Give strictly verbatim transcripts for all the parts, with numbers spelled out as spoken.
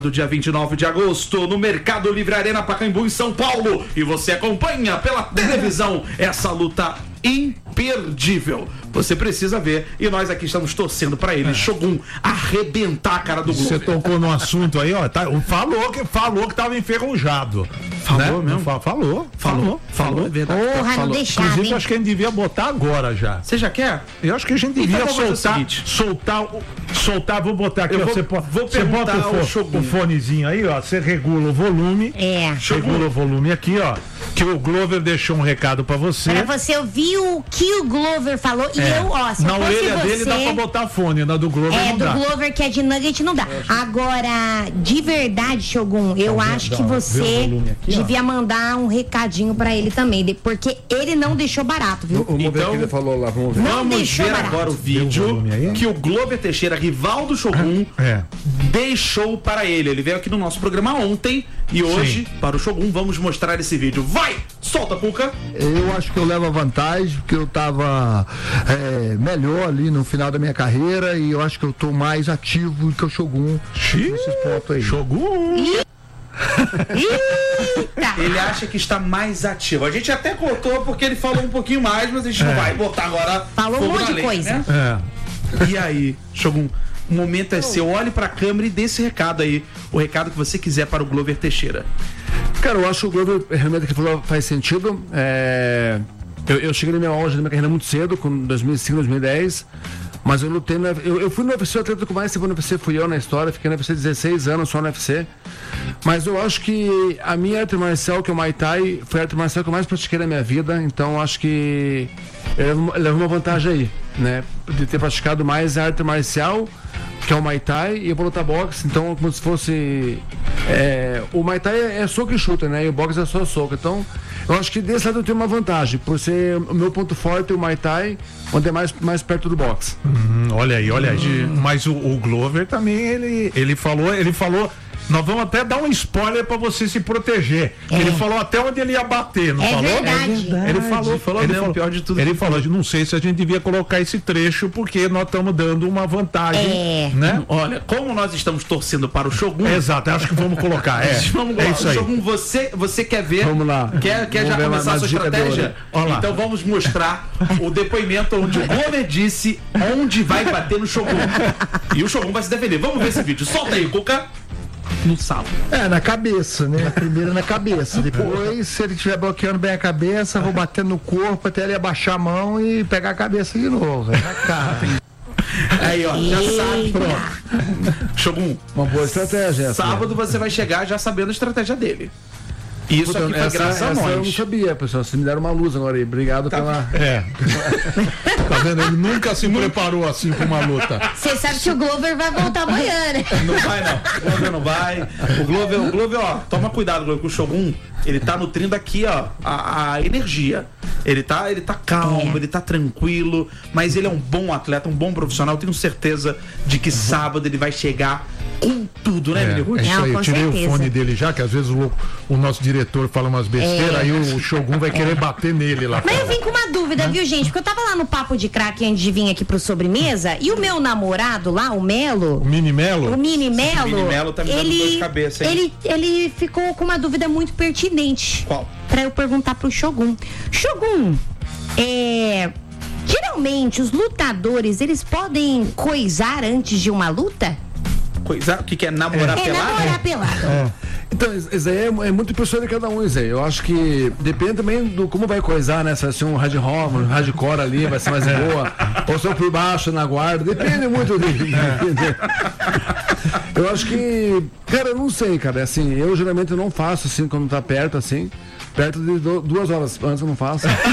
do dia vinte e nove de agosto, no Mercado Livre Arena Pacaembu, em São Paulo. E você acompanha pela televisão essa luta imperdível. Você precisa ver. E nós aqui estamos torcendo pra ele, é. Shogun, arrebentar a cara do Glover. Você tocou no assunto aí, ó. Tá, falou, que, falou que tava enferrujado. Falou né? mesmo? Falou, falou. Falou, falou. É verdade. Porra, falou. não deixar, Inclusive, hein? acho que a gente devia botar agora já. Você já quer? Eu acho que a gente devia então, soltar, seguinte. soltar, soltar, vou botar aqui, eu ó, vou, você, vou você bota o, fo, o fonezinho aí, ó, você regula o volume, é. regula o volume aqui, ó, que o Glover deixou um recado pra você. Pra você ouvir o que o Glover falou, e é. eu, ó, se na fosse orelha você, dele dá pra botar fone, na do Glover é, não do dá. Glover que é de nugget não dá. Agora, de verdade, Shogun, eu então, acho dá, que você aqui, devia mandar um recadinho pra ele também, porque ele não deixou barato, viu? Vamos então, ver o que ele falou lá, vamos ver. Não vamos deixou ver barato. agora o vídeo o que o Glover Teixeira, rival do Shogun, é. deixou para ele. Ele veio aqui no nosso programa ontem e hoje, Sim. para o Shogun, vamos mostrar esse vídeo. Vai! Solta, Puca! Eu acho que eu levo a vantagem, porque eu tava é, melhor ali no final da minha carreira e eu acho que eu tô mais ativo que o Shogun nesses pontos aí. Shogun! Ele acha que está mais ativo. A gente até cortou porque ele falou um pouquinho mais, mas a gente é. não vai botar agora. Falou um monte de lei, coisa. Né? É. E aí, Shogun, o momento é seu. Olhe pra câmera e dê esse recado aí. O recado que você quiser para o Glover Teixeira. Cara, eu acho que o Glover realmente que falou faz sentido. É... Eu, eu cheguei no meu auge da minha carreira muito cedo, com dois mil e cinco, dois mil e dez. Mas eu lutei no, eu, eu fui no U F C, o atleta com mais tempo no U F C fui eu na história, fiquei no U F C dezesseis anos só no U F C. Mas eu acho que a minha arte marcial, que é o Muay Thai, foi a arte marcial que eu mais pratiquei na minha vida, então eu acho que eu levo, eu levo uma vantagem aí, né? De ter praticado mais a arte marcial, que é o Muay Thai, e eu vou lutar boxe, então como se fosse... É, o Muay Thai é, é soco e chuta, né? E o boxe é só soco, então... Eu acho que desse lado eu tenho uma vantagem, por ser o meu ponto forte, o Muay Thai, onde é mais, mais perto do boxe. Hum, olha aí, olha aí. Hum. Mas o, o Glover também, ele, ele falou, ele falou. Nós vamos até dar um spoiler pra você se proteger. É. Ele falou até onde ele ia bater, não é falou? Verdade. É verdade. Ele falou, falou ele mesmo, falou, pior de tudo. Ele falou, não sei se a gente devia colocar esse trecho, porque nós estamos dando uma vantagem, é. né? Olha, como nós estamos torcendo para o Shogun... Exato, acho que vamos colocar, é. Vamos é isso aí. Shogun, você, você quer ver... Vamos lá. Quer, quer vamos já começar a sua estratégia? Então vamos mostrar o depoimento onde o Glover disse onde vai bater no Shogun. E o Shogun vai se defender. Vamos ver esse vídeo. Solta aí, Cuca. No sábado. É, na cabeça, né? Primeiro na cabeça. Depois, se ele estiver bloqueando bem a cabeça, vou bater no corpo até ele abaixar a mão e pegar a cabeça de novo. É na cara. Aí, ó, já sabe. Pronto. Shogun, uma boa estratégia. Essa, sábado né? você vai chegar já sabendo a estratégia dele. Isso aqui foi essa, graças a essa nós. Eu não sabia, pessoal. Vocês me deram uma luz agora aí. Obrigado tá. pela. É. Tá vendo? Ele nunca se preparou assim pra uma luta. Você sabe que o Glover vai voltar amanhã, né? Não vai, não. O Glover não vai. O Glover, o Glover, ó, toma cuidado, Glover, com o Shogun. Ele tá nutrindo aqui, ó, a, a energia. Ele tá, ele tá calmo, é. ele tá tranquilo, mas ele é um bom atleta, um bom profissional. Tenho certeza de que uhum. sábado ele vai chegar com tudo, né, é, Mili? É isso aí, eu tirei certeza. o fone dele já, que às vezes o, o nosso diretor fala umas besteiras, é. aí o, o Shogun vai querer é. bater nele lá. Mas eu vim com uma dúvida, viu, gente? Porque eu tava lá no Papo de Craque antes de vir aqui pro Sobremesa, e o meu namorado lá, o Melo... O Mini Melo? O Mini Melo... O Mini Melo tá me dando ele, dor de cabeça, hein? Ele, ele ficou com uma dúvida muito pertinente. Qual? Pra eu perguntar pro Shogun. Shogun, é... geralmente, os lutadores, eles podem coisar antes de uma luta? Coisar? O que, que é namorar é, pelado? É namorar pelado. É. Então, isso aí é, é muito pessoal de cada um, isso aí. Eu acho que depende também do como vai coisar, né? Se vai ser um hard rock, um hardcore ali, vai ser mais boa. Ou só por baixo na guarda. Depende muito dele. Eu acho que... Cara, eu não sei, cara. Assim, eu geralmente não faço assim quando tá perto, assim. Perto de do, duas horas antes eu não faço. É.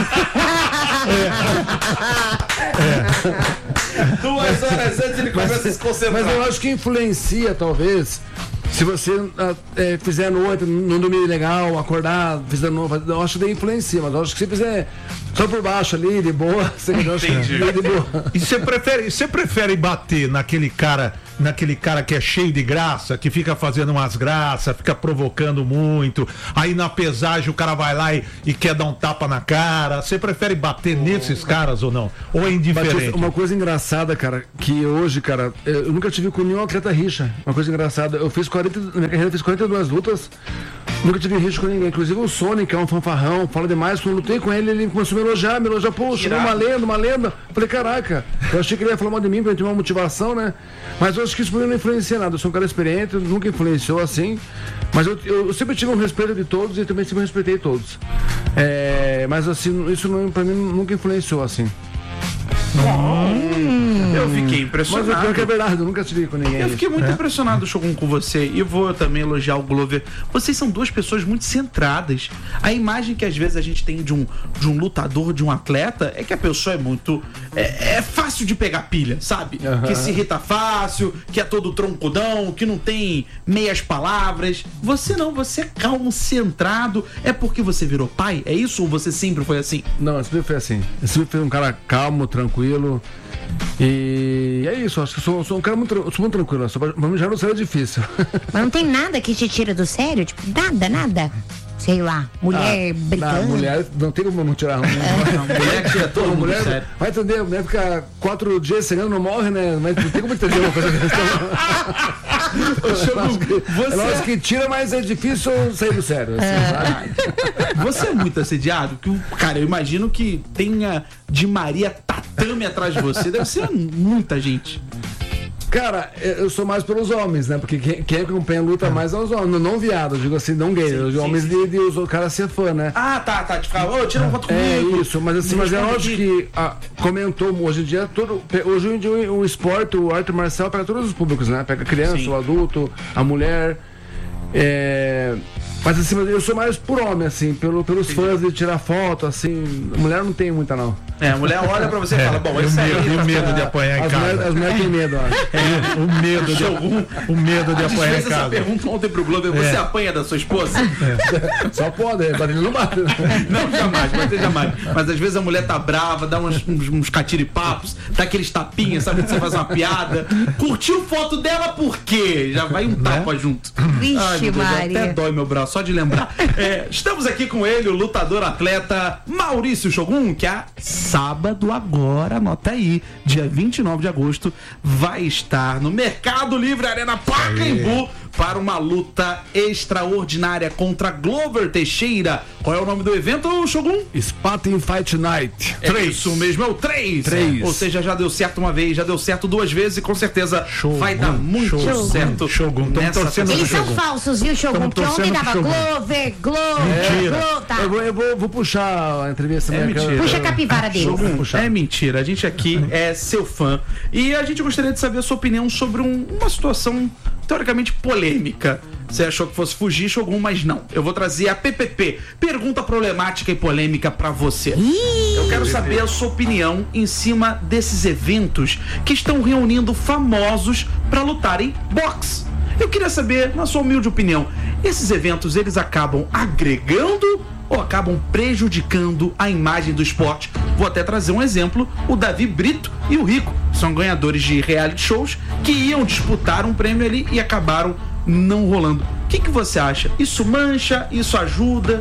É. Duas horas antes ele começa mas, a se concentrar. Mas eu acho que influencia, talvez, se você é, fizer a noite, não dormir legal, acordar, fizer novo, eu acho que daí influencia, mas eu acho que se fizer Só por baixo ali, de boa. Entendi. De boa. E você prefere, você prefere bater naquele cara, naquele cara que é cheio de graça, que fica fazendo umas graças, fica provocando muito, aí na pesagem o cara vai lá e, e quer dar um tapa na cara. Você prefere bater nesses caras ou não? Ou é indiferente? Uma coisa engraçada, cara, que hoje, cara, eu nunca tive com nenhum atleta rixa. Uma coisa engraçada, eu fiz quarenta, na minha carreira eu fiz quarenta e duas lutas, nunca tive rixa com ninguém. Inclusive o Sony, que é um fanfarrão, fala demais. Quando eu lutei com ele, ele começou a me elogiar, me elogiar, pô, chegou uma lenda, uma lenda. Falei, caraca, eu achei que ele ia falar mal de mim pra ter uma motivação, né? Mas eu acho que isso não influencia nada. Eu sou um cara experiente, nunca influenciou assim. Mas eu, eu sempre tive um respeito de todos e também sempre respeitei todos. É, mas assim, isso não, pra mim nunca influenciou assim. Hum, eu fiquei impressionado. Mas eu pior que é verdade, eu nunca tive com ninguém. Eu fiquei muito É. impressionado, Shogun, com você. E vou também elogiar o Glover. Vocês são duas pessoas muito centradas. A imagem que às vezes a gente tem de um, de um lutador, de um atleta, é que a pessoa é muito... É, é fácil de pegar pilha, sabe? Uhum. Que se irrita fácil, que é todo troncudão, que não tem meias palavras. Você não, você é calmo, centrado. É porque você virou pai? É isso ou você sempre foi assim? Não, eu sempre fui assim. Eu sempre fui um cara calmo, tranquilo. E é isso, acho que eu sou, sou um cara muito, eu sou muito tranquilo. Sou, pra mim já não seria difícil. Mas não tem nada que te tira do sério? Tipo, nada, nada. Sei lá, mulher brigando. Não, mulher não tem como não tirar. Não, mulher tira todo mundo mulher, sério. vai entender, a mulher fica quatro dias chegando, não morre, né? Mas não tem como entender uma coisa dessa. Você... É lógico que tira, mas é difícil sair do sério. Assim, sabe? Você é muito assediado? Que, cara, eu imagino que tenha de Maria tatame atrás de você. Deve ser muita gente. Cara, eu sou mais pelos homens, né? Porque quem, quem acompanha a luta mais é os homens. Não, não viado, eu digo assim, não gay. Os sim, homens sim, de, de os caras ser fã, né? Ah, tá, tá. De ficar, ô, tira uma foto É comigo. isso, mas assim, Me mas é responde lógico aqui. que ah, comentou hoje em dia todo. Hoje em dia o, o esporte, o arte marcial pega todos os públicos, né? Pega a criança, Sim. o adulto, a mulher. É, mas assim, eu sou mais por homem, assim, pelo, pelos fãs de tirar foto, assim. Mulher não tem muita, não. É, a mulher olha pra você e fala, bom, E o esse aí... medo, e o tá- medo de apanhar em As mulheres, casa. as mulheres têm medo, eu acho. É, o medo de, o medo de A gente apanhar em fez essa casa. pergunta ontem pro Globo. Você É. apanha da sua esposa? Só pode, bater não bate. Né? Não, jamais, bater jamais. Mas às vezes a mulher tá brava, dá uns, uns, uns catiripapos, dá aqueles tapinhas, sabe? Que você faz uma piada. Curtiu foto dela por quê? Já vai um tapa junto. Vixe, Ai, meu Deus, Maria. até dói meu braço, só de lembrar. É, estamos aqui com ele, o lutador atleta Maurício Shogun, que é sábado agora, anota aí, dia vinte e nove de agosto, vai estar no Mercado Livre Arena Pacaembu para uma luta extraordinária contra Glover Teixeira. Qual é o nome do evento, Shogun? Spartan Fight Night. É isso mesmo, é o três. Três. Ou seja, já deu certo uma vez, já deu certo duas vezes e com certeza Shogun, vai dar muito Shogun, certo. Shogun, tamo nessa torcendo Eles são Shogun. falsos, viu, Shogun? Tamo Porque ontem torcendo pro dava Shogun. Glover, Glover, Mentira. Glover, tá. Eu vou, eu vou, vou puxar a entrevista. É né, que eu- mentira. Puxa a capivara deles. Shogun. puxar. É mentira, a gente aqui é seu fã e a gente gostaria de saber a sua opinião sobre um- uma situação teoricamente polêmica. Você achou que fosse fugir, Shogun, mas não. Eu vou trazer a P P P, pergunta problemática e polêmica pra você. Eu quero saber a sua opinião em cima desses eventos que estão reunindo famosos pra lutarem boxe. Eu queria saber, na sua humilde opinião, esses eventos eles acabam agregando ou acabam prejudicando a imagem do esporte? Vou até trazer um exemplo, o Davi Brito e o Rico, são ganhadores de reality shows que iam disputar um prêmio ali e acabaram não rolando. O que, que você acha? Isso mancha? Isso ajuda?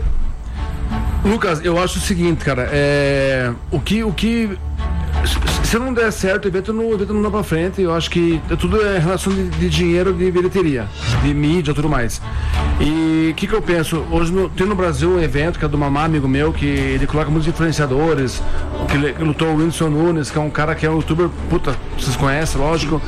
Lucas, eu acho o seguinte, cara, é, o que, o que, se- se não der certo, o evento não, o evento não dá pra frente. Eu acho que tudo é relação de, de dinheiro, de bilheteria, de mídia, tudo mais. E o que que eu penso? Hoje no- tem no Brasil um evento que é do Mamá, amigo meu, que ele coloca muitos influenciadores, que, ele- que lutou o Whindersson Nunes, que é um cara que é um youtuber, puta, vocês conhecem, lógico,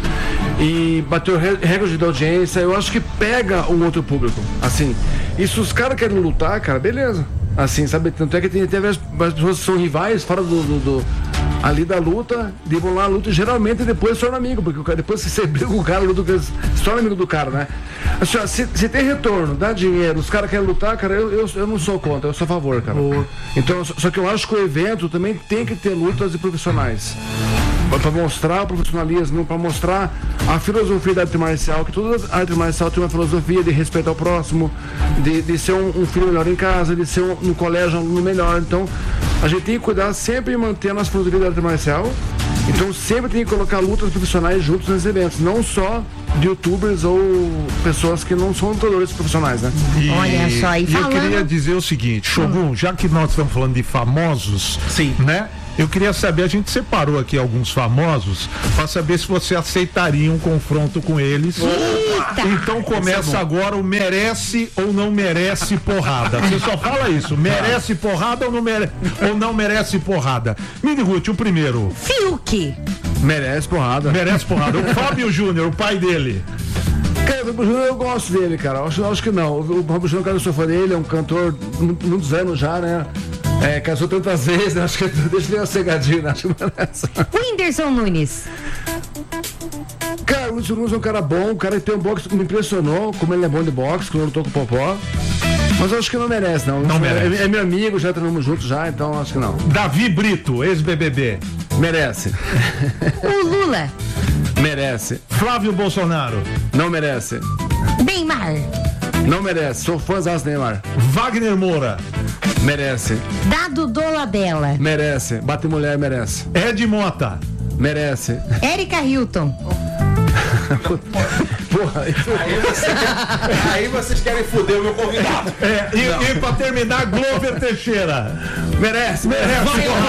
e bateu re- recorde de audiência. Eu acho que pega um outro público, assim. E se os caras querem lutar, cara, beleza. Assim, sabe? Tanto é que tem, tem as, as pessoas que são rivais fora do, do- do- ali da luta, de vão lá a luta e geralmente depois se torna amigo, porque o cara, depois que você briga com o cara, luta, se torna amigo do cara, né? Assim, ó, se, se tem retorno, dá dinheiro, os caras querem lutar, cara, eu, eu, eu não sou contra, eu sou a favor, cara. Então, só, só que eu acho que o evento também tem que ter lutas de profissionais. Para mostrar o profissionalismo, para mostrar a filosofia da arte marcial, que toda arte marcial tem uma filosofia de respeito ao próximo, de, de ser um, um filho melhor em casa, de ser um, no colégio um aluno melhor. Então, a gente tem que cuidar sempre e manter a nossa filosofia da arte marcial. Então sempre tem que colocar lutas profissionais juntos nesses eventos, não só de youtubers ou pessoas que não são lutadores profissionais, né? E, Olha só, e e falando... eu queria dizer o seguinte, Shogun, já que nós estamos falando de famosos, Sim. né? Eu queria saber, a gente separou aqui alguns famosos para saber se você aceitaria um confronto com eles. Eita! Então começa agora o merece ou não merece porrada. Você só fala isso, merece porrada ou não, mere... ou não merece porrada. Mini Ruth, o primeiro. Fiuk. Merece porrada. Merece porrada. O Fábio Júnior, o pai dele. Cara, o Fábio Júnior eu gosto dele, cara. Acho, acho que não. O Fábio Júnior, cara, eu sou fã dele, é um cantor muitos anos já, né? É, casou tantas vezes, acho que deixa ele uma cegadinha, né? Acho que merece. O Whindersson Nunes. Cara, o Whindersson Nunes é um cara bom, o cara tem um boxe que me impressionou, como ele é bom de boxe, quando eu lutou com o Popó. Mas eu acho que não merece, não. Não merece. É, é meu amigo, já treinamos juntos já, então acho que não. Davi Brito, ex-B B B. Merece. O Lula. Merece. Flávio Bolsonaro. Não merece. Neymar. Não merece. Sou fãzão do Neymar. Wagner Moura. Merece. Dado Dolabella. Merece. Bate mulher, merece. Ed Mota. Merece. Érica Hilton. Porra, isso... Aí, você quer- aí vocês querem foder o meu convidado. É, e, e pra terminar, Glover Teixeira. merece, merece.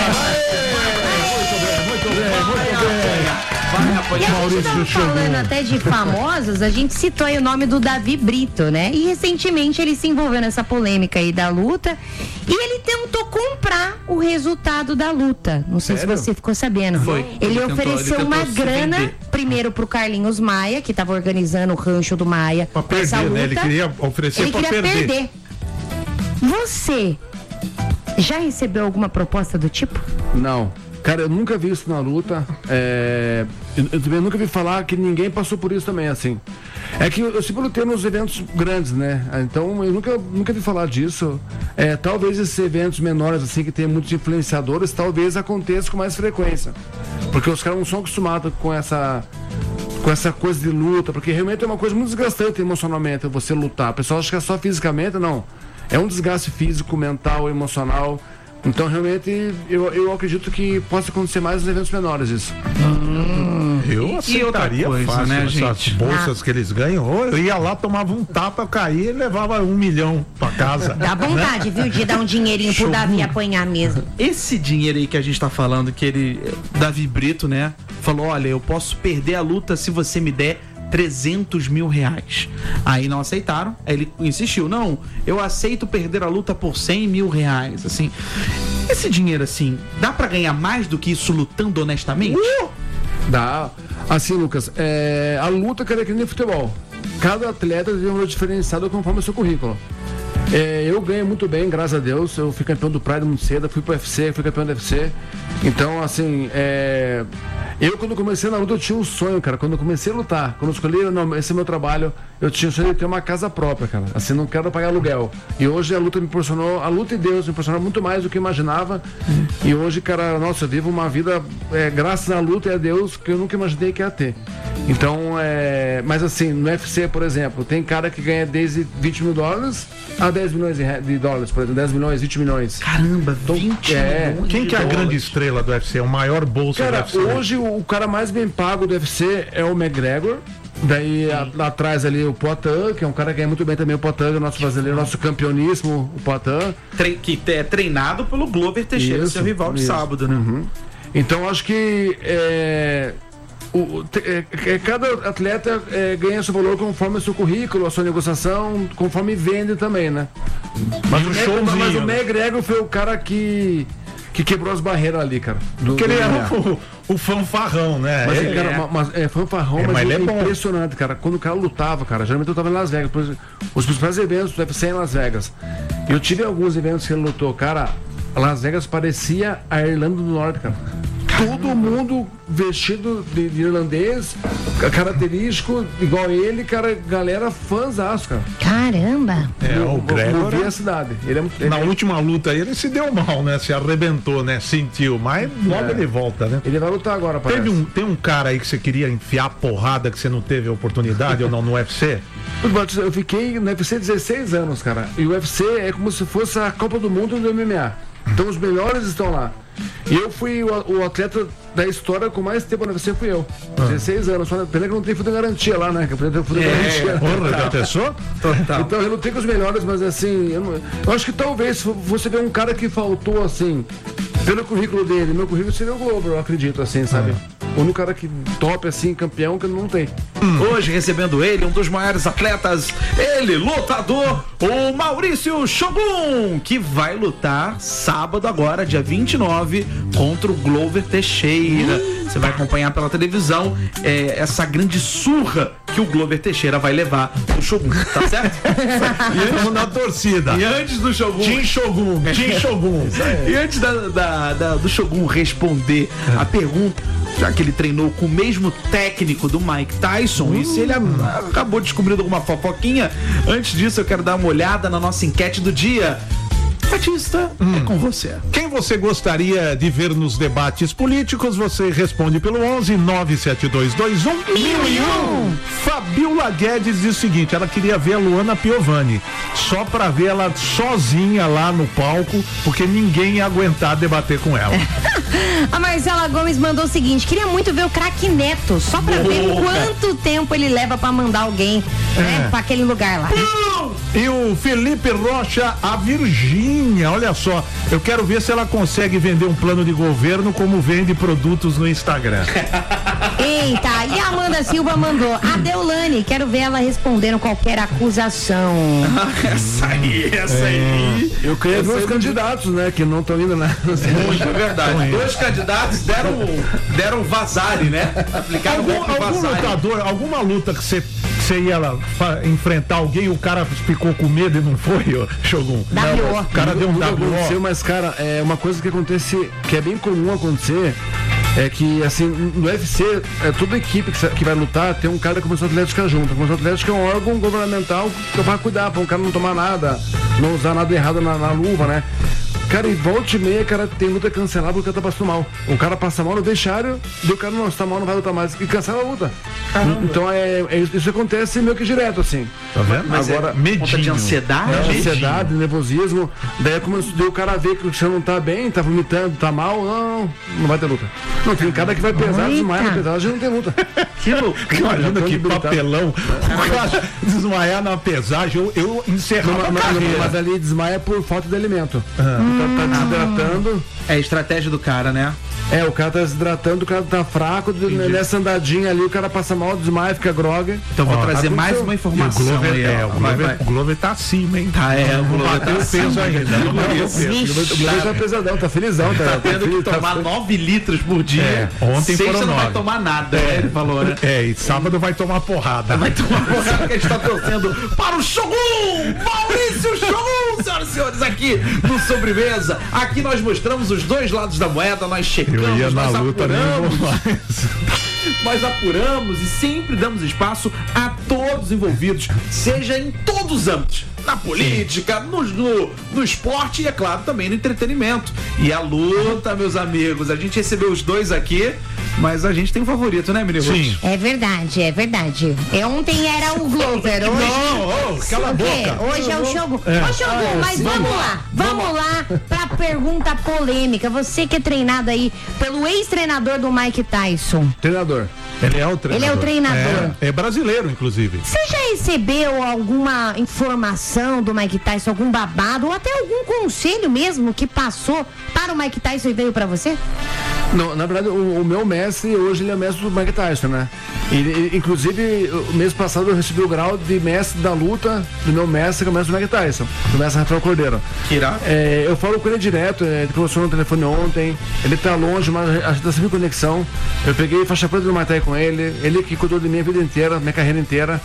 E a gente Maurício tava Shogun. falando até de famosos, a gente citou aí o nome do Davi Brito, né? E recentemente ele se envolveu nessa polêmica aí da luta e ele tentou comprar o resultado da luta. Não sei Sério? se você ficou sabendo. Foi. Ele, Ele tentou- ofereceu ele tentou uma se grana vender. primeiro pro Carlinhos Maia, que tava organizando o rancho do Maia Pra com essa perder, luta. né? Ele queria oferecer Ele pra queria perder. perder. Você já recebeu alguma proposta do tipo? Não. Cara, eu nunca vi isso na luta. É... Eu, eu também nunca vi falar que ninguém passou por isso também, assim. É que eu, eu sempre lutei nos eventos grandes, né? Então eu nunca, nunca vi falar disso. É, talvez esses eventos menores, assim, que tem muitos influenciadores, talvez aconteça com mais frequência. Porque os caras não são acostumados com essa. Com essa coisa de luta, porque realmente é uma coisa muito desgastante emocionalmente você lutar. O pessoal acha que é só fisicamente, não. É um desgaste físico, mental, emocional. Então, realmente, eu, eu acredito que possa acontecer mais nos eventos menores isso. Eu E outra aceitaria coisa, fácil né, essas gente? bolsas que eles ganham. Ou eu ia lá, tomava um tapa, eu caía e levava um milhão pra casa. Dá vontade, viu, de dar um dinheirinho pro Davi apanhar mesmo. Esse dinheiro aí que a gente tá falando, que ele, Davi Brito, né, falou, olha, eu posso perder a luta se você me der trezentos mil reais. Aí não aceitaram, aí ele insistiu, não, eu aceito perder a luta por cem mil reais, assim. Esse dinheiro, assim, dá pra ganhar mais do que isso lutando honestamente? Dá. Assim, Lucas, é, a luta, cara, é que nem futebol. Cada atleta tem um valor diferenciado conforme o seu currículo. É, eu ganho muito bem, graças a Deus. Eu fui campeão do Pride muito cedo, fui pro U F C, fui campeão do U F C. Então, assim, é, eu quando comecei na luta, eu tinha um sonho, cara. Quando eu comecei a lutar, quando eu escolhi, não, esse é meu trabalho, eu tinha o sonho de ter uma casa própria, cara. Assim, não quero pagar aluguel. E hoje a luta me proporcionou, a luta e Deus me proporcionou muito mais do que eu imaginava. E hoje, cara, nossa, eu vivo uma vida, é, graças à luta e a Deus, que eu nunca imaginei que ia ter. Então, é, mas assim, no U F C, por exemplo, tem cara que ganha desde vinte mil dólares a dez milhões de, re- de dólares, por exemplo, dez milhões, vinte milhões. Caramba, vinte é, milhões Quem de que é a dólares. grande estrela do U F C? O maior bolsa Cara, do U F C? hoje o, o cara mais bem pago do U F C é o McGregor. Daí a, lá atrás ali o Poitin, que é um cara que ganha muito bem também, o Poitin, o nosso brasileiro, nosso campeoníssimo, o Poitin. Tre- que é treinado pelo Glover Teixeira, Isso, seu rival de isso. sábado, né? Então acho que é, o, te- é, é, cada atleta é, ganha seu valor conforme o seu currículo, a sua negociação, conforme vende também, né? Mas E o o Meg- showzinho, mas o né? McGregor foi o cara que, que quebrou as barreiras ali, cara. Do, Porque ele do é M M A. o, o fanfarrão, né? Mas, Ele- cara, ma- mas é fanfarrão, É, mas, mas ele é é bom. impressionante, cara. Quando o cara lutava, cara, geralmente eu tava em Las Vegas. Por exemplo, os principais eventos do U F C em Las Vegas. Eu tive alguns eventos que ele lutou, cara. Las Vegas parecia a Irlanda do Norte, cara. Todo mundo vestido de, de irlandês, característico, igual ele, cara, galera fãzaço, cara. Caramba! É, o Gregor. Movia a cidade. Ele é muito. Na Ele, última luta aí ele se deu mal, né? Se arrebentou, né? Sentiu, mas logo É. ele volta, né? ele vai lutar agora, parece. Teve um, tem um cara aí que você queria enfiar porrada que você não teve a oportunidade ou não no U F C? Eu fiquei no U F C dezesseis anos, cara. E o U F C é como se fosse a Copa do Mundo do M M A. Então os melhores estão lá. E eu fui o, o atleta da história com mais tempo na U F C, fui eu. dezesseis anos. Só pena que não tem fundo de garantia lá, né? Que eu podia ter fundo de garantia. Porra, já pensou? Total. Então eu lutei com os melhores, mas assim, eu, não, eu acho que talvez você vê um cara que faltou assim, pelo currículo dele, meu currículo seria o Globo, eu acredito, assim, sabe? O único cara que top, assim, campeão, que não tem. Hoje recebendo ele, um dos maiores atletas, ele, lutador, o Maurício Shogun, que vai lutar sábado agora, dia vinte e nove, contra o Glover Teixeira. Você vai acompanhar pela televisão é, essa grande surra que o Glover Teixeira vai levar do Shogun, tá certo? E antes na torcida. E antes do Shogun... Tim Shogun, Tim Shogun. E antes da, da- da- do Shogun responder a pergunta, já que ele treinou com o mesmo técnico do Mike Tyson, e se ele a- acabou descobrindo alguma fofoquinha, antes disso eu quero dar uma olhada na nossa enquete do dia. Batista, é com você. Quem você gostaria de ver nos debates políticos? Você responde pelo onze nove sete dois dois um mil e um. Fabiola Guedes diz o seguinte: ela queria ver a Luana Piovani, só pra ver ela sozinha lá no palco, porque ninguém ia aguentar debater com ela. A Marcela Gomes mandou o seguinte: queria muito ver o craque Neto, só pra ver quanto tempo ele leva pra mandar alguém né, pra aquele lugar lá. E o Felipe Rocha, a Virgínia, olha só, eu quero ver se ela consegue vender um plano de governo como vende produtos no Instagram. Eita, e a Amanda Silva mandou: a Deolane, quero ver ela respondendo qualquer acusação. Essa aí, essa aí. Eu queria ver os candidatos, né? Que não estão indo lá. Muito é verdade. Dois candidatos deram, deram vazare, né? Aplicaram Algum, golpe algum vazare. lutador, alguma luta que você você ia lá fa- enfrentar alguém e o cara ficou com medo e não foi, ô, Shogun? W O. O cara deu um Nunca W aconteceu, O. mas, cara, é uma coisa que acontece, que é bem comum acontecer, é que, assim, no U F C, é, toda equipe que, sa- que vai lutar tem um cara da Comissão Atlética junto. A Comissão Atlética é um órgão governamental que vai cuidar, para um cara não tomar nada, não usar nada errado na, na luva, né? Cara, e volta e meia, cara, tem luta cancelada porque o cara tá passando mal. O cara passa mal no vestiário, e o cara não está mal, não vai lutar mais. E cancela a luta. Caramba. Então, é, é- isso acontece meio que direto, assim. Tá vendo? Mas Agora, é conta de medinho. ansiedade? É, ansiedade, nervosismo. Daí começou, daí o cara vê que o Cristiano não tá bem, tá vomitando, tá mal, não, não vai ter luta. Não, tem cara que vai pesar, Eita. desmaia na pesagem, não tem luta. Que loucura. Imagina que debilitado. papelão. O cara desmaiar na pesagem, eu, eu encerrava Não, a mas, carreira. mas ali desmaia por falta de alimento. Tá, tá desidratando. É a estratégia do cara, né? É, o cara tá desidratando, o cara tá fraco, nessa andadinha ali, o cara passa mal, desmaia, fica grog. Então vou Ó, trazer aconteceu. mais uma E o informação Glover, aí, é, ó. o Vai, Glover, vai. o Glover tá acima, hein? Ah, é, o Glover Bateu tá o peso acima ainda. Não bateu o peso. O Glover tá pesadão, tá felizão. Tá, Tá tendo que feliz, tá tomar feliz. nove litros por dia. É, ontem Sexta foram não vai nove. tomar nada, né? Ele falou, né? É, e sábado vai tomar porrada. Vai tomar porrada que a gente tá torcendo para o Shogun! Maurício Shogun, senhoras e senhores, aqui no Sobremesa. Aqui nós mostramos os dois lados da moeda, nós checamos, Eu ia na nós luta, nem vou apuramos. mais. Nós apuramos e sempre damos espaço a todos os envolvidos, seja em todos os âmbitos. Na política, no, no, no esporte e, é claro, também no entretenimento. E a luta, meus amigos, a gente recebeu os dois aqui, mas a gente tem um favorito, né, menino? Sim. É verdade, é verdade. É, ontem era o Glover, hoje... Não, ô, cala a O quê? boca. Hoje é o Shogun. Ô, Shogun, mas vamos lá, vamos lá pra pergunta polêmica. Você que é treinado aí pelo ex-treinador do Mike Tyson. Treinador. Ele é o treinador. Ele é o treinador. É, é brasileiro, inclusive. Você já recebeu alguma informação do Mike Tyson, algum babado, ou até algum conselho mesmo que passou para o Mike Tyson e veio pra você? Não, na verdade, o, o meu mestre, hoje ele é mestre do Mike Tyson, né? Ele, ele- inclusive, o mês passado eu recebi o grau de mestre da luta do meu mestre, que é o mestre do Mike Tyson, do mestre Rafael Cordeiro. Que irá. É, eu falo com ele direto, é, ele conversou no telefone ontem, ele tá longe, mas a gente tá sempre em conexão. Eu peguei faixa preta do Muay Thai com ele, ele que cuidou de mim a vida inteira, minha carreira inteira.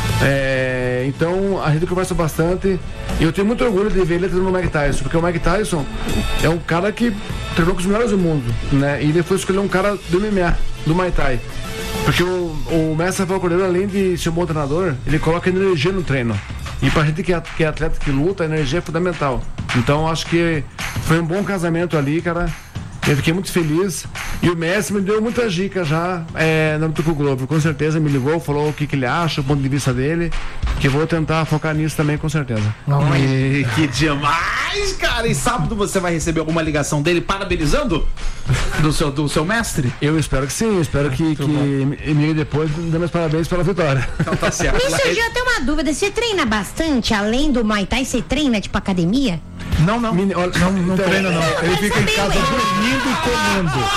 É, então a gente conversa bastante e eu tenho muito orgulho de ver ele treinando no Mike Tyson, porque o Mike Tyson é um cara que treinou com os melhores do mundo, né? E ele foi escolher um cara do M M A, do Muay Thai. Porque o, o mestre Rafael Cordeiro, além de ser um bom treinador, ele coloca energia no treino. E pra gente que é, que é atleta, que luta, a energia é fundamental. Então acho que foi um bom casamento ali, cara. Eu fiquei muito feliz. E o Messi me deu muitas dicas já é, na luta com o Globo. Com certeza me ligou, falou o que, que ele acha, o ponto de vista dele. que vou tentar focar nisso também, com certeza. Ai, que demais, cara. E sábado você vai receber alguma ligação dele parabenizando do seu, do seu mestre? Eu espero que sim, espero que, que me ligue depois dando meus parabéns pela vitória. Então tá certo. Me surgiu até uma dúvida, você treina bastante, além do Muay Thai, você treina tipo academia? Não, não. Mini- olha- Não, não então, treina, não. Ele quero fica em saber, casa ué. dormindo e comendo.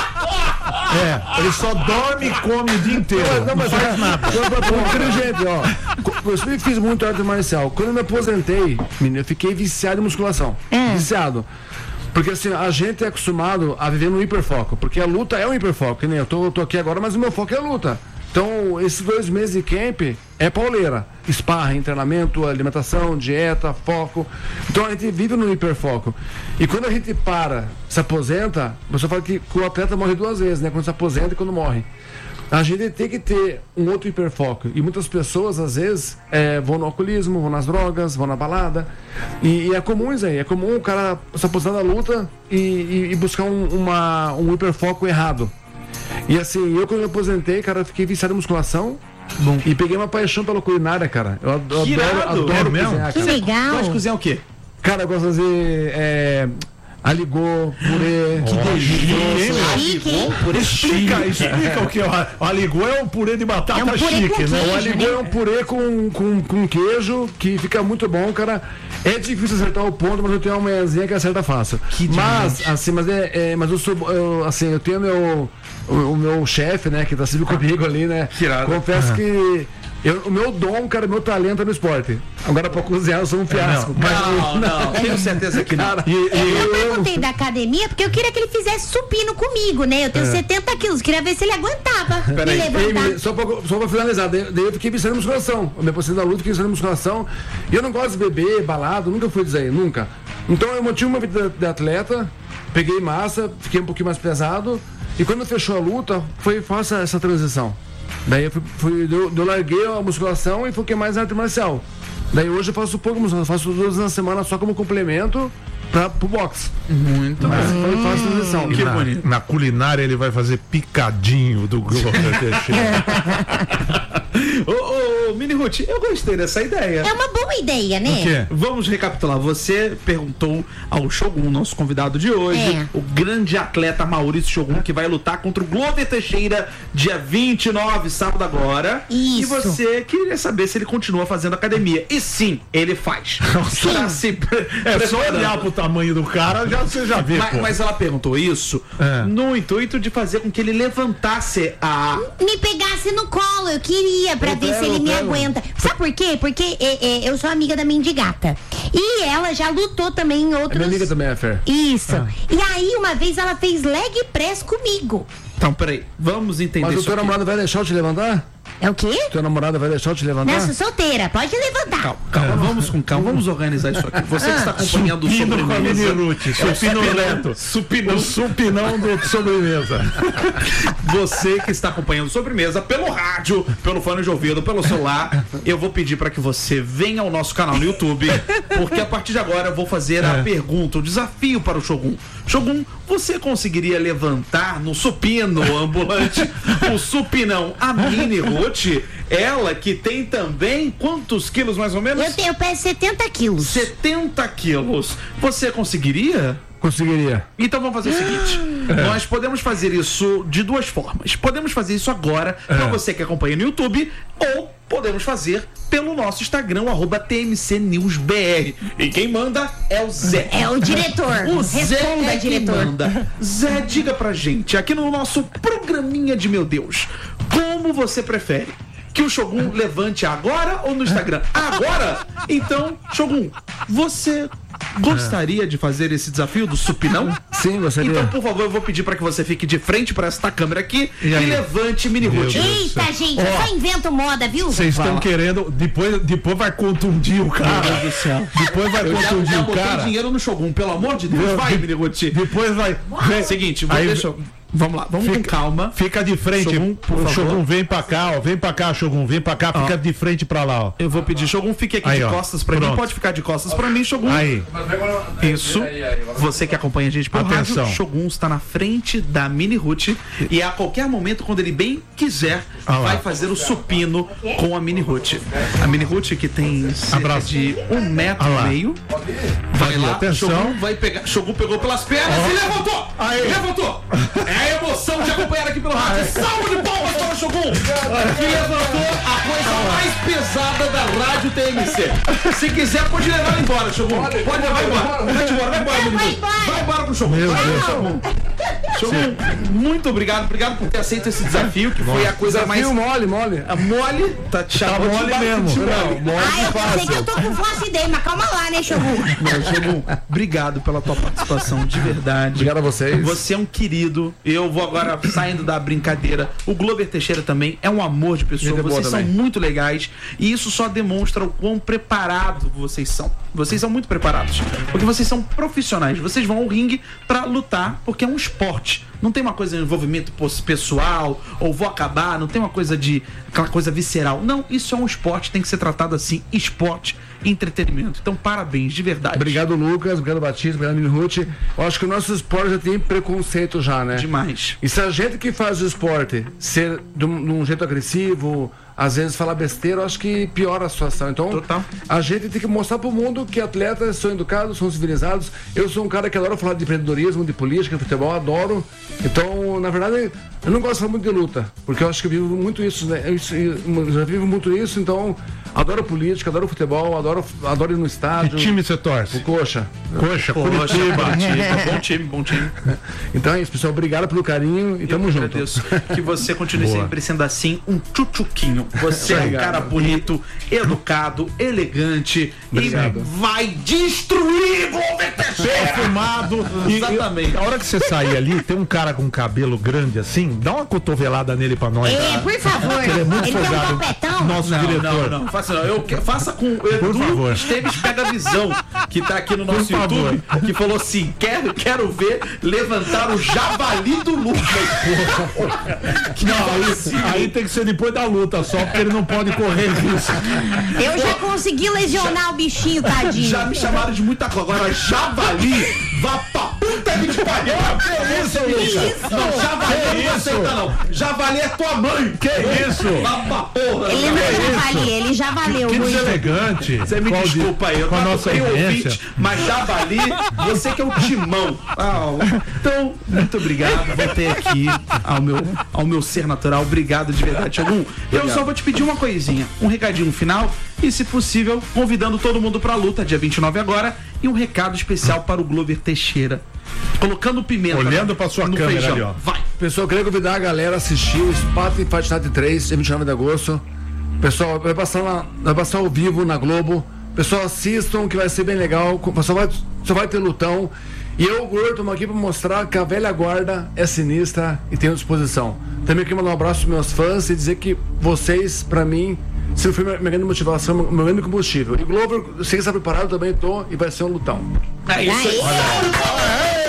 É, ele só dorme e come o dia inteiro. Não, mas faz nada. Inteligente, ó. Eu sempre fiz muito arte marcial. Quando eu me aposentei, menino, eu fiquei viciado em musculação. É. Viciado. Porque assim, a gente é acostumado a viver no hiperfoco. Porque a luta é um hiperfoco. Que nem eu tô, eu tô aqui agora, mas o meu foco é a luta. Então, esses dois meses de camp é pauleira. Sparring, treinamento, alimentação, dieta, foco. Então a gente vive no hiperfoco. E quando a gente para, se aposenta, você fala que, que o atleta morre duas vezes, né? Quando se aposenta e quando morre. A gente tem que ter um outro hiperfoco. E muitas pessoas, às vezes, é, vão no alcoolismo, vão nas drogas, vão na balada. E, e é comum isso aí. É comum o cara se aposentar da luta e, e, e buscar um, uma, um hiperfoco errado. E assim, eu quando me aposentei, cara, eu fiquei viciado em musculação. Bom. E peguei uma paixão pela culinária, cara. Eu adoro, Que irado. adoro É mesmo? cozinhar, Que cara. legal. Gosta de cozinhar o quê? Cara, eu gosto de fazer é, aligô, purê. Que delícia. Chique, hein? Explica, explica o que é. O aligô é um purê de batata É um purê chique, com né? queijo. O aligô é um purê com, com, com queijo que fica muito bom, cara. É difícil acertar o ponto, mas eu tenho uma manhãzinha que acerta fácil. Mas, assim, mas é, é mas eu sou, eu, assim, eu tenho meu, o, o meu chefe, né, que tá sempre comigo ali, né? Que irado. Confesso que eu, o meu dom, cara, meu talento é no esporte. Agora pra cozinhar eu sou um fiasco. Não, não, tenho certeza que não. Cara, E, Eu e- perguntei da academia porque eu queria que ele fizesse supino comigo, né? Eu tenho setenta quilos, queria ver se ele aguentava me Peraí, levantar. ei, só, pra, só pra finalizar, daí, daí eu fiquei viciado em musculação. Eu me aposentei da luta, fiquei viciado em musculação. E eu não gosto de beber, balado, nunca fui dizer aí, nunca. Então eu mantive uma vida de atleta, peguei massa, fiquei um pouquinho mais pesado. E quando fechou a luta, foi fácil essa transição. Daí eu, fui, fui, eu, eu larguei a musculação e foquei mais na arte marcial. Daí hoje eu faço pouco musculação, faço duas vezes na semana só como complemento para pro boxe. Muito Mas foi fácil a transição. Que na, bonito. na culinária ele vai fazer picadinho do Glover Teixeira. Ô, ô, ô, Mini Ruth, eu gostei dessa ideia. É uma boa ideia, né? O quê? Vamos recapitular. Você perguntou ao Shogun, nosso convidado de hoje, É. o grande atleta Maurício Shogun, que vai lutar contra o Glover Teixeira dia vinte e nove, sábado agora. E Isso. você queria saber se ele continua fazendo academia. E sim, ele faz. Pra se pre- É só preparando. olhar pro tamanho do cara, já, você já vê, Mas, pô. mas ela perguntou isso É. no intuito de fazer com que ele levantasse a. Me pegasse no colo, eu queria, pra Eu ver pego, se ele eu me pego. aguenta. Sabe por quê? Porque é, é, eu sou amiga da Mendigata. E ela já lutou também em A outros. minha amiga também é Fer. Isso. E aí, uma vez ela fez leg press comigo. Então, peraí, vamos entender Mas o isso teu aqui. namorado vai deixar eu te levantar? É o quê? Teu namorado vai deixar eu te levantar? Não, sou solteira, pode levantar. Calma, calma, vamos com calma, vamos organizar isso aqui. Você que está acompanhando o Supino com a Mini sobremesa. Ruth, supino reto. Supinão. O supinão do sobremesa. Você que está acompanhando sobremesa pelo rádio, pelo fone de ouvido, pelo celular, eu vou pedir para que você venha ao nosso canal no YouTube, porque a partir de agora eu vou fazer a pergunta, o desafio para o Shogun. Shogun, você conseguiria levantar no supino ambulante o supinão a Mini Ruth? Ela que tem também quantos quilos mais ou menos? Eu, tenho, eu peso setenta quilos. setenta quilos. Você conseguiria? Conseguiria. Então vamos fazer o seguinte: nós podemos fazer isso de duas formas. Podemos fazer isso agora, para você que acompanha no YouTube, ou podemos fazer pelo nosso Instagram, o arroba T M C News B R. E quem manda é o Zé. É o diretor. O Zé Responda, é quem diretor. manda. Zé, diga pra gente, aqui no nosso programinha de meu Deus, como você prefere? Que o Shogun levante agora ou no Instagram? Agora? Então, Shogun, você gostaria de fazer esse desafio do supinão? Sim, gostaria. Então, por favor, eu vou pedir para que você fique de frente para esta câmera aqui e, E aí? levante Mini Ruth. Eita, gente, eu só invento moda, viu? Vocês estão querendo. Depois, depois vai contundir o cara. Meu Deus do céu. Depois vai Eu já, contundir já o botei cara. dinheiro no Shogun, pelo amor de Deus. Vai, Mini Ruth. Depois vai. vem- Seguinte, vou Aí- deixa eu- Vamos lá, vamos Fica- com calma. Fica de frente, Shogun, por o favor. Shogun, vem pra cá, ó. Vem pra cá, Shogun, vem pra cá, fica de frente pra lá, ó. Eu vou pedir, Shogun, fique aqui Aí, de ó. costas pra mim. Pronto. Pode ficar de costas pra mim, Shogun. Aí. Isso. Você que acompanha a gente por Atenção. rádio, Shogun está na frente da Mini Ruth e a qualquer momento, quando ele bem quiser, Ah lá. vai fazer o supino com a Mini Ruth. A Mini Ruth, que tem cerca Abraço. de um metro Ah e lá. meio, vai Aí, lá, atenção. Shogun vai pegar. Shogun pegou pelas pernas e levantou! Aí. Levantou! É a emoção de acompanhar aqui pelo rádio. Salve de palmas para o Shogun! Que levantou a coisa mais pesada da rádio T M C. Se quiser, pode levar ele embora, Shogun. Pode levar embora. Vai embora, vai embora, menino. Vai embora. Vai embora pro Shogun. Meu Vai, Deus. Shogun. Shogun, muito obrigado. Obrigado por ter aceito esse desafio, que foi a coisa mais. Desafio mole, mole. A mole, tá te chamando mole de mesmo. de mole. Ah, eu sei que eu tô com flacidez, mas calma lá, né, Shogun? Não, Shogun, obrigado pela tua participação, de verdade. Obrigado a vocês. Você é um querido. Eu vou agora saindo da brincadeira. O Glover Teixeira também é um amor de pessoa. Gente boa Vocês são também. muito legais. E isso só demonstra o quão preparados vocês são. Vocês são muito preparados. Porque vocês são profissionais. Vocês vão ao ringue pra lutar, porque é um esporte. Não tem uma coisa de envolvimento pos- pessoal, ou vou acabar, não tem uma coisa de. aquela coisa visceral. Não, isso é um esporte, tem que ser tratado assim. Esporte, entretenimento. Então, parabéns, de verdade. Obrigado, Lucas. Obrigado, Batista. Obrigado, Mini Ruth. Eu acho que o nosso esporte já tem preconceito já, né? Demais. E se a gente que faz o esporte ser de um, de um jeito agressivo, às vezes falar besteira, eu acho que piora a situação. Então, Total. a gente tem que mostrar pro mundo que atletas são educados, são civilizados. Eu sou um cara que adora falar de empreendedorismo, de política, de futebol, adoro. Então, na verdade, eu não gosto de falar muito de luta, porque eu acho que eu vivo muito isso, né? Eu, isso- eu já vivo muito isso, então adoro política, adoro futebol, adoro, adoro ir no Que estádio. time você torce? O Coxa. Coxa, Poxa, Curitiba. bom time, bom time. Então é isso, pessoal. Obrigado pelo carinho e tamo Eu junto. agradeço. Que você continue Boa. sempre sendo assim, um tchutchuquinho. Você é um Obrigado. cara bonito, educado, elegante Obrigado. e vai destruir Glover Teixeira. Perfumado. E- Exatamente. e a hora que você sair ali, tem um cara com cabelo grande assim, dá uma cotovelada nele pra nós. É, por favor. Ele é muito Ele tem um folgado. topetão. Nosso Não, diretor. não, não, faça não. Eu, que- faça com o Por favor. Edu Esteves Pega Visão, que tá aqui no nosso Por favor. YouTube, que falou assim: quero, quero ver levantar o javali do Lucas. Não, aí, aí tem que ser depois da luta só, porque ele não pode correr risco. Eu já consegui lesionar o bichinho, tadinho. Já me chamaram de muita coisa. Agora, javali, vá pra puta que te pariu. Que isso, Lucas? Isso. Não, javali Que eu não isso? aceita, não. Javali é tua mãe. Que isso? Vá pra porra. Ele não já valia, ele já valeu Que muito. deselegante. Você me Qual de- desculpa aí, eu com a tava nossa bem audiência. ouvinte, mas javali, você que é o timão. Ah, então, muito obrigado por ter aqui ao meu, ao meu ser natural. Obrigado de verdade, Shogun. Eu só vou te pedir uma coisinha, um recadinho final e, se possível, convidando todo mundo pra luta, dia vinte e nove agora, e um recado especial para o Glover Teixeira. Colocando pimenta Olhando pra sua no câmera feijão. ali, ó. Vai. Pessoal, eu queria convidar a galera a assistir o Spate Fight Night três, dia vinte e nove de agosto. Pessoal, vai passar, na, vai passar ao vivo na Globo. Pessoal, assistam que vai ser bem legal. Só vai, só vai ter lutão. E eu, Gordo, estamos aqui para mostrar que a velha guarda é sinistra e tem disposição. Também queria mandar um abraço para meus fãs e dizer que vocês, para mim, sempre foi minha, minha grande motivação, meu grande combustível. E Glover, eu sei que está preparado, também tô, e vai ser um lutão. É isso aí. Aí.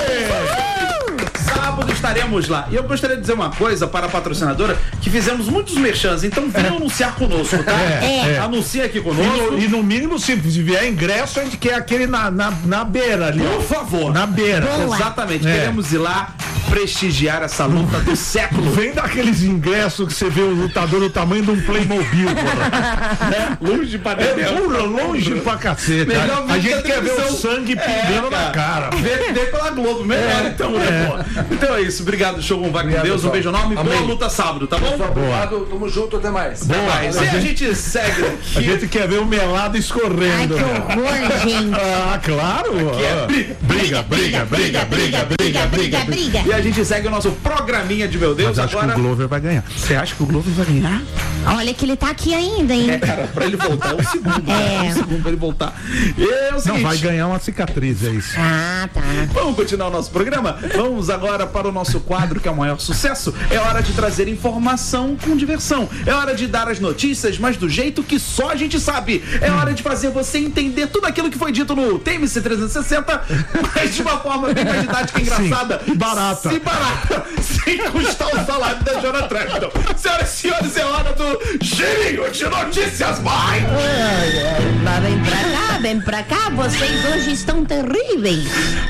Sábado estaremos lá. E eu gostaria de dizer uma coisa para a patrocinadora, que fizemos muitos merchans, então venham anunciar conosco, tá? É, é. Anuncia aqui E conosco. no, e no mínimo, se vier ingresso, a gente quer aquele na, na, na beira ali. ó. Por favor. Na beira. Boa. Exatamente. É. Queremos ir lá prestigiar essa luta do século. Vem daqueles ingressos que você vê o lutador do tamanho de um Playmobil, porra. Né? Longe pra É dentro. pura, longe pra cacete. Melhor A ver gente que a quer ver o televisão- sangue pingando na cara. Vê, vê pela Globo, melhor então, né, pô? Então é isso. Obrigado, Shogun. Vai com Obrigado, Deus. Um pessoal. beijo enorme. Boa Amém. luta sábado, tá bom? Obrigado, tamo junto, até mais. Mas, e a gente segue A aqui. gente quer ver o melado Ai, escorrendo. que horror, gente. Ah, claro. é Ah. briga. Briga, briga, briga, briga, briga, briga. briga. E a gente segue o nosso programinha de meu Deus. Mas acho Agora, que o Glover vai ganhar. você acha que o Glover vai ganhar? Olha que ele tá aqui ainda, hein? É, cara, pra ele voltar, um segundo. É. Um segundo pra ele voltar. E é o Não, seguinte, vai ganhar uma cicatriz, é isso. Ah, tá. vamos continuar o nosso programa? Vamos agora para o nosso quadro, que é o maior sucesso. É hora de trazer informação com diversão. É hora de dar as notícias, mas do jeito que só a gente sabe. É hora de fazer você entender tudo aquilo que foi dito no T M C trezentos e sessenta, mas de uma forma bem mais didática e engraçada. Sim, e barata. assim barata, sem custar o salário da Joana Trepton. Senhoras e senhores, é hora do girinho de notícias, vai! Lá, vem pra cá, vem pra cá, vocês hoje estão terríveis.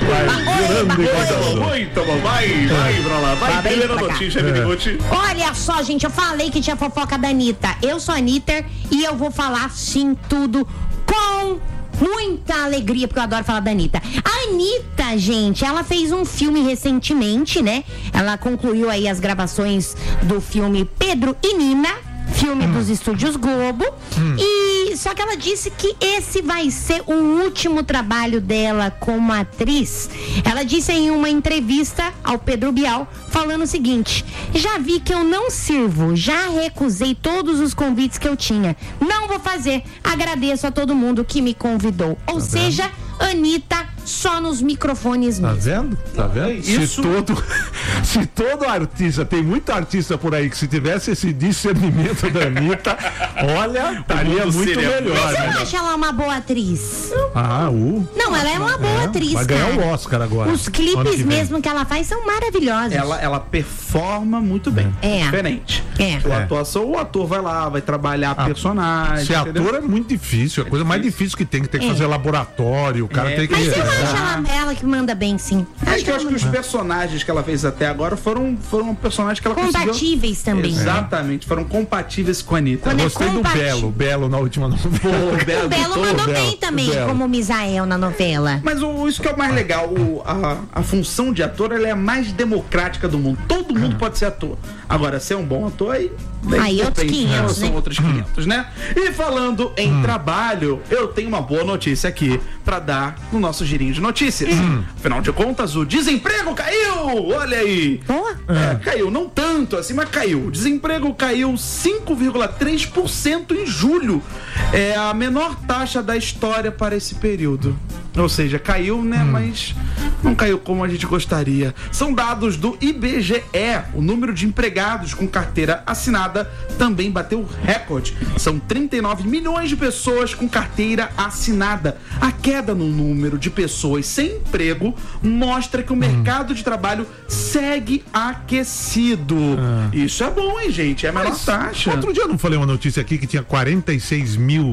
Muito, muito bom, vai, vai pra lá, vai, Vai, vem primeira pra cá. notícia, Miniguti. Olha só, gente, eu falei que tinha fofoca da Anitta. Eu sou a Anitta e eu vou falar sim tudo com muita alegria, porque eu adoro falar da Anitta. A Anitta, gente, ela fez um filme recentemente, né? Ela concluiu aí as gravações do filme Pedro e Nina, filme hum. dos estúdios Globo. Hum. E só que ela disse que esse vai ser o último trabalho dela como atriz. Ela disse em uma entrevista ao Pedro Bial, falando o seguinte: já vi que eu não sirvo, já recusei todos os convites que eu tinha. Não vou fazer. Agradeço a todo mundo que me convidou. Ou tá seja, vendo? Anitta só nos microfones mesmo. Tá vendo? Tá vendo? Isso. Se todo, se todo artista, tem muito artista por aí que se tivesse esse discernimento da Anitta, olha, estaria muito seria melhor. Mas você né? não acha ela uma boa atriz? Ah, uh. Não, ela é uma boa É, atriz, vai ganhar cara. o Oscar agora. Os ano que clipes vem. mesmo que ela faz são maravilhosos. Ela, ela performa muito bem. É. Diferente. É. O, É. atuação, o ator vai lá, vai trabalhar a personagem. Ser entendeu? ator é muito difícil, é a coisa mais difícil que tem, que tem que É. fazer laboratório, o cara É. tem que. Mas eu acho Ah. ela, ela que manda bem, sim. É que eu ela acho que os manda- personagens que ela fez até agora foram, foram personagens que ela conseguiu... Compatíveis também. Exatamente, foram compatíveis com a Anitta. Quando é Gostei do compati- Belo, o Belo na última novela. O Belo, O Belo todo- mandou Belo, bem também, o Belo. como o Misael na novela. Mas o, isso que é o mais legal, o- a, a função de ator ela é a mais democrática do mundo. Todo mundo pode ser ator. Agora, ser um bom ator aí. bem, Aí outros depende, quinhentos, São né? outros quinhentos, né? E falando em trabalho, eu tenho uma boa notícia aqui pra dar no nosso girinho de notícias. Afinal de contas, o desemprego caiu! Olha aí! Boa. É, caiu, não tanto assim, mas caiu. O desemprego caiu cinco vírgula três por cento em julho. É a menor taxa da história para esse período. Ou seja, caiu, né? Mas não caiu como a gente gostaria. São dados do I B G E. O número de empregados com carteira assinada também bateu recorde. São trinta e nove milhões de pessoas com carteira assinada. A queda no número de pessoas sem emprego mostra que o mercado de trabalho segue aquecido. Isso é bom, hein, gente? É a menor Mas, taxa. Outro dia eu não falei uma notícia aqui que tinha quarenta e seis mil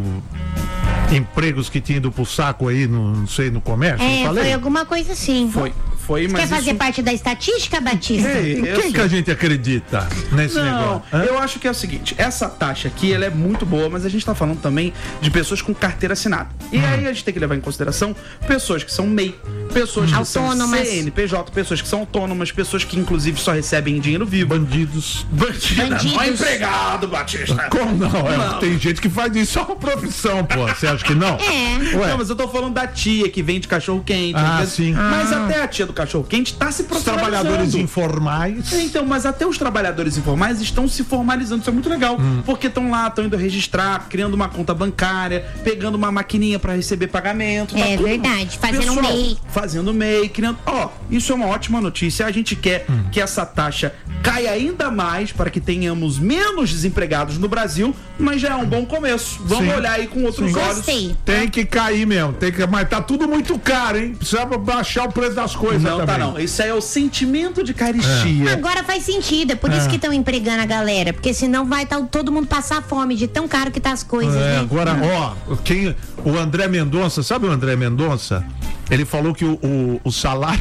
empregos que tinham ido pro saco aí, no, não sei, no comércio? É, não falei? foi alguma coisa assim. Foi, foi, mas Quer fazer isso... parte da estatística, Batista? É, Em eu quem que a gente acredita nesse Não, negócio? Hã? eu acho que é o seguinte, essa taxa aqui, ela é muito boa, mas a gente tá falando também de pessoas com carteira assinada. E aí a gente tem que levar em consideração pessoas que são M E I, pessoas que Autônomas. são C N P J, pessoas que são autônomas, pessoas que inclusive só recebem dinheiro vivo. Bandidos. Bandida, Bandidos. não é empregado, Batista. Como não? É, Não. Tem gente que faz isso, é uma profissão, pô. Você acha que não? É. Ué. Não, mas eu tô falando da tia que vende cachorro quente. Ah, às vezes. sim. Mas Ah. até a tia do cachorro quente tá se Os profissionalizando. trabalhadores informais. Então, mas até os trabalhadores informais estão se formalizando, isso é muito legal, Hum. porque estão lá, estão indo registrar, criando uma conta bancária, pegando uma maquininha para receber pagamento. tá É tudo- verdade, fazendo um Pessoal, M E I. Fazendo M E I, criando. Ó, isso é uma ótima notícia. A gente quer Hum. que essa taxa caia ainda mais para que tenhamos menos desempregados no Brasil, mas já é um bom começo. Vamos Sim. olhar aí com outros Sim. olhos. Gostei. Tem que cair mesmo. Tem que, mas tá tudo muito caro, hein? Precisa baixar o preço das coisas Não, também. tá não. Isso aí é o sentimento de caristia. Agora faz sentido, é por isso que estão empregando a galera, porque senão vai tá, todo mundo passar fome de tão caro que tá as coisas, É, né? agora, ó, quem, o André Mendonça, sabe o André Mendonça? Ele falou que o, o, o salário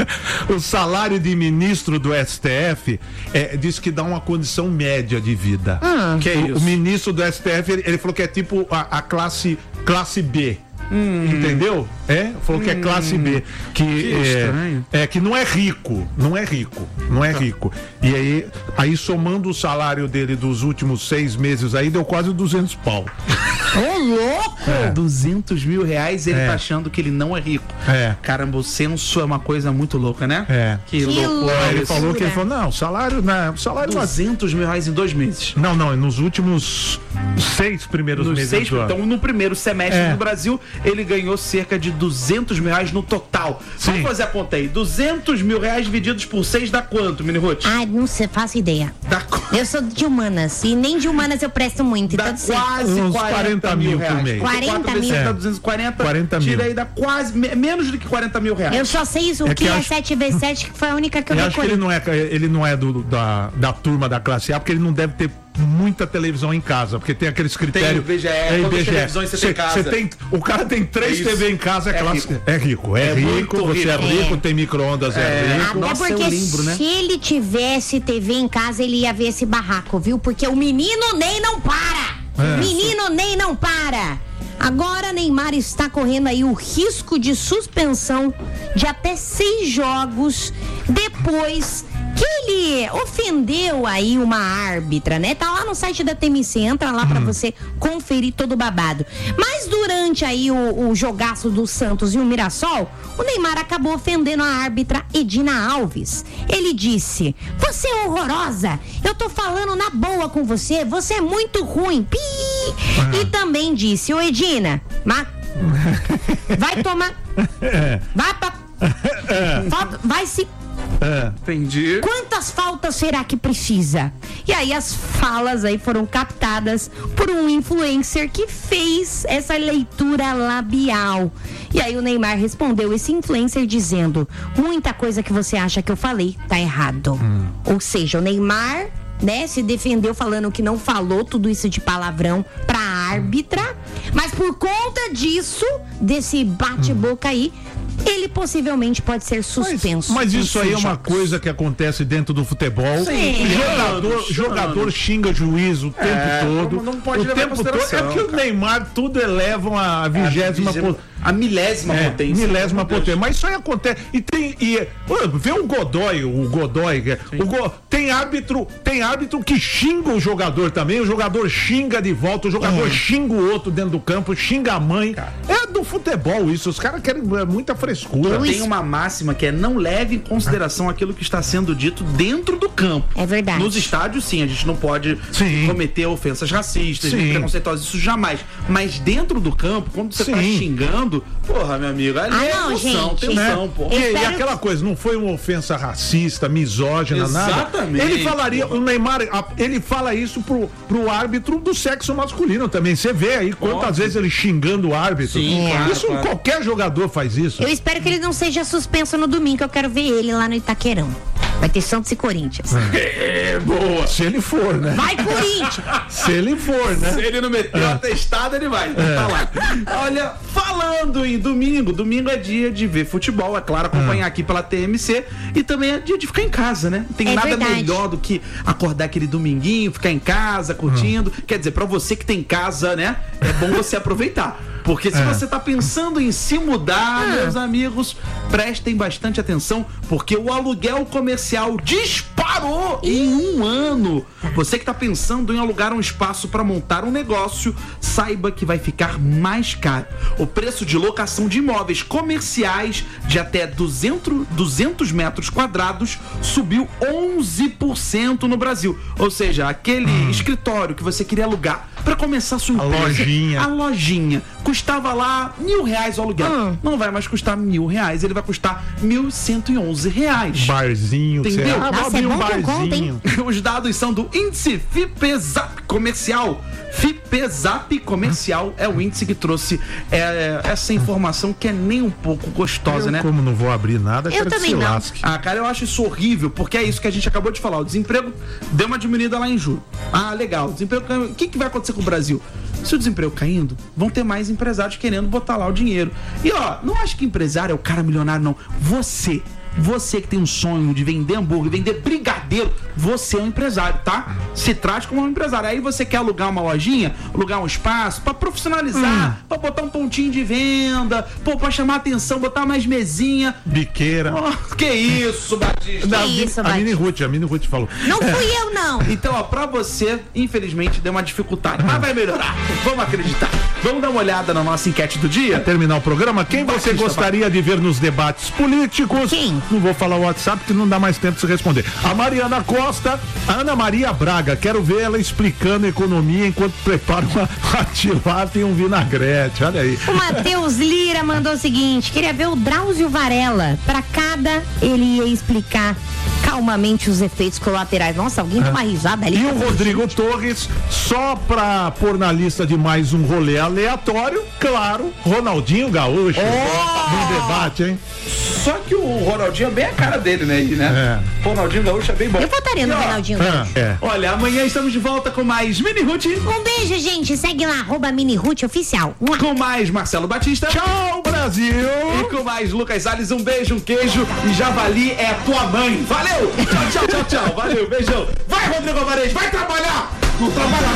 o salário de ministro do S T F é, diz que dá uma condição média de vida. Que é o, isso? o ministro do S T F, ele, ele falou que é tipo a, a classe, classe B. Entendeu? É? Falou que é classe B. Que, estranho. é, é que não é rico. Não é rico. Não é rico. E aí, aí, somando o salário dele dos últimos seis meses aí, deu quase duzentos pau. Ô, louco! duzentos mil reais, ele É. tá achando que ele não é rico. É. Caramba, o censo é uma coisa muito louca, né? É. Que, loucura. loucura. Aí ele isso. falou que ele falou, não, o salário, né, o salário vai- duzentos mil reais em dois meses. Não, não, nos últimos seis primeiros Nos meses seis, do ano. então, no primeiro semestre É. do Brasil, ele ganhou cerca de duzentos mil reais no total. Sim. Vamos fazer a conta aí. duzentos mil reais divididos por seis dá quanto, Mini Ruth? Ah, não sei, faço ideia. Dá qu- Eu sou de humanas e nem de humanas eu presto muito, Dá então sei. quase Uns quarenta, quarenta mil mil por reais. mês. quarenta quatro vezes mil. dá duzentos e quarenta. quarenta mil. Tira aí, dá quase, me- menos do que quarenta mil reais. Eu só sei isso, o É que que é acho- sete vezes sete, que foi a única que eu Eu acho que ele recolhi. não é, ele não é do, da, da turma da classe A, porque ele não deve ter muita televisão em casa, porque tem aqueles critérios. o V G E, quantas televisões você tem em casa? Cê tem, o cara tem três É isso. T V em casa, é, É classe, rico. é rico. É, É rico, muito você é rico. rico, É. tem micro-ondas, é, É. rico. Até Nossa, porque eu lembro, né? se ele tivesse T V em casa, ele ia ver esse barraco, viu? Porque o menino Ney não para! É. Menino Ney não para! Agora Neymar está correndo aí o risco de suspensão de até seis jogos depois que ele ofendeu aí uma árbitra, né? Tá lá no site da T M C, entra lá pra você conferir todo o babado. Mas durante aí o, o jogaço do Santos e o Mirassol, o Neymar acabou ofendendo a árbitra Edina Alves. Ele disse: "Você é horrorosa, eu tô falando na boa com você, você é muito ruim." Pi! E também disse: "Ô Edina, ma... vai tomar... vai pra... Falta- vai se... Entendi. Quantas faltas será que precisa?" E aí as falas aí foram captadas por um influencer que fez essa leitura labial. E aí o Neymar respondeu esse influencer dizendo: "Muita coisa que você acha que eu falei tá errado." Hum. Ou seja, o Neymar, né, se defendeu falando que não falou tudo isso de palavrão pra árbitra, mas por conta disso, desse bate-boca aí, ele possivelmente pode ser Mas, suspenso. mas dos isso aí é uma jogos. coisa que acontece dentro do futebol. Sim. Jogador, Anos, jogador anos. xinga juiz o tempo É, todo. não- não pode o levar em tempo todo. consideração, É porque o cara. Neymar tudo elevam a vigésima vigésima- po- a milésima É, potência. milésima Meu Deus. potência. Mas isso aí acontece. E tem. E, pô, vê o Godoy, o Godoy. que é- O Go, tem árbitro, tem árbitro que xinga o jogador também. O jogador xinga de volta, o jogador xinga o outro dentro do campo, xinga a mãe. É do futebol isso. Os caras querem é, muita frescura. Tem uma máxima que é: não leve em consideração aquilo que está sendo dito dentro do campo. É verdade. Nos estádios, sim, a gente não pode Sim. cometer ofensas racistas, Sim. preconceituosas, isso jamais. Mas dentro do campo, quando você tá Sim. xingando, porra, meu amigo, ali Ah, é não, emoção, gente. tensão, Né? pô. E, e Espero aquela coisa, não foi uma ofensa racista, misógina, nada. Exatamente, Ele falaria, pô. o Neymar, a- ele fala isso pro, pro árbitro do sexo masculino também. Você vê aí quantas Óbvio. vezes ele xingando o árbitro. Sim, claro, Isso claro. qualquer jogador faz isso. Eu espero que ele não seja suspenso no domingo, que eu quero ver ele lá no Itaquerão. Vai ter Santos e Corinthians. É, boa. Se ele for, né? Vai, Corinthians! Se ele for, né? Se ele não meteu a testada, ele vai. Tá lá. Olha, falando em domingo, domingo é dia de ver futebol, é claro, acompanhar aqui pela T M C. E também é dia de ficar em casa, né? Não tem É nada verdade. melhor do que acordar aquele dominguinho, ficar em casa, curtindo. Quer dizer, pra você que tem casa, né? É bom você aproveitar. Porque se É. você tá pensando em se mudar, É. meus amigos, prestem bastante atenção, porque o aluguel comercial disparou em um ano. Você que tá pensando em alugar um espaço para montar um negócio, saiba que vai ficar mais caro. O preço de locação de imóveis comerciais de até duzentos, duzentos metros quadrados subiu onze por cento no Brasil. Ou seja, aquele escritório que você queria alugar para começar a sua A empresa, lojinha. a lojinha custava lá mil reais o aluguel. Hum. Não vai mais custar mil reais, ele vai custar mil cento e onze reais. Barzinho, Entendeu? você ah, Nossa, vou abrir é um bom que eu conto, hein? barzinho. Os dados são do índice Fipesap Comercial. Fipesap Comercial é o índice que trouxe é, essa informação que é nem um pouco gostosa, Eu, né? como não vou abrir nada, Eu quero que também se não. lasque. Ah, cara, eu acho isso horrível, porque é isso que a gente acabou de falar. O desemprego deu uma diminuída lá em julho. Ah, legal. O desemprego caiu. O que, que vai acontecer com o Brasil? Se o desemprego caindo, vão ter mais empresários querendo botar lá o dinheiro. E ó, não acho que empresário é o cara milionário, não. Você. Você que tem um sonho de vender hambúrguer, vender brigadeiro, você é um empresário, tá? Se trate como um empresário. Aí você quer alugar uma lojinha, alugar um espaço pra profissionalizar, pra botar um pontinho de venda, pô, pra chamar atenção, botar mais mesinha. Biqueira. Oh, que isso, Batista? Da- isso, a Mini Batista? Ruth, a Mini Ruth falou. Não fui eu, não. Então, ó, pra você, infelizmente, deu uma dificuldade, mas vai melhorar. Vamos acreditar. Vamos dar uma olhada na nossa enquete do dia? Terminar o programa, quem você Batista, gostaria de ver nos debates políticos? Quem? não vou falar o WhatsApp porque não dá mais tempo de se responder. A Mariana Costa, a Ana Maria Braga, quero ver ela explicando economia enquanto prepara uma, uma tilápia e um vinagrete, olha aí. O Matheus Lira mandou o seguinte, queria ver o Drauzio Varela, pra cada ele ia explicar calmamente os efeitos colaterais. Nossa, alguém deu uma risada ali. E o Rodrigo Torres, só pra pôr na lista de mais um rolê aleatório, claro, Ronaldinho Gaúcho. Oh! No debate, hein? Só que o Ronaldinho é bem a cara dele, né? Aí, né? É. Ronaldinho Gaúcho é bem bom. Eu votaria no E, ó, Ronaldinho Gaúcho. É. Olha, amanhã estamos de volta com mais Mini Ruth. Um beijo, gente. Segue lá, arroba Mini Ruth Oficial. Com mais Marcelo Batista. Tchau, Brasil! E com mais Lucas Salles, um beijo, um queijo e javali é a tua mãe. Valeu! Tchau, tchau, tchau, tchau. Valeu, beijão. Vai, Rodrigo Alvarez, vai trabalhar! Não trabalha